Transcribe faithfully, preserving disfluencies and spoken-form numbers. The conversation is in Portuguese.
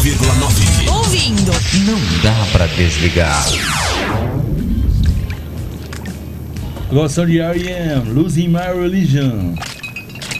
vírgula nove. Ouvindo. Não dá pra desligar. Gosto de R E M, Losing My Religion.